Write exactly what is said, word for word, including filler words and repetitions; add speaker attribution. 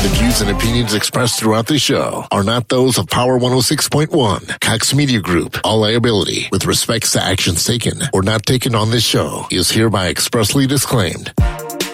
Speaker 1: The views and opinions expressed throughout the show are not those of Power one oh six point one, Cox Media Group. All liability with respects to actions taken or not taken on this show is hereby expressly disclaimed.